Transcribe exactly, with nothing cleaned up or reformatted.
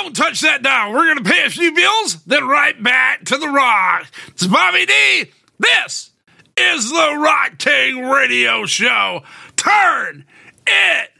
Don't touch that dial. We're going to pay a few bills, then right back to the rock. It's Bobby D. This is the Rock King Radio Show. Turn it